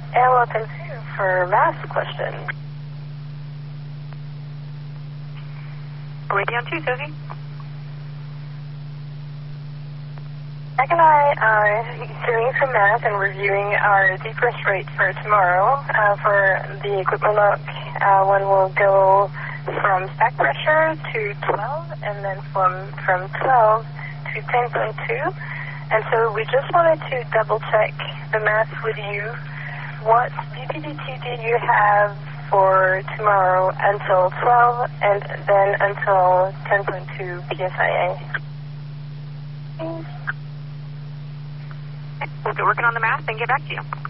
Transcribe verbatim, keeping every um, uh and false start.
And welcome to for math question. Radio on two, Susie. Jack and I are doing some math and reviewing our decrease rate for tomorrow. Uh, for the equipment look, uh, one will go from stack pressure to twelve, and then from, from twelve to ten point two. And so we just wanted to double check the math with you. What D P D T do you have for tomorrow until twelve and then until ten point two P S I A? We'll get working on the math and get back to you.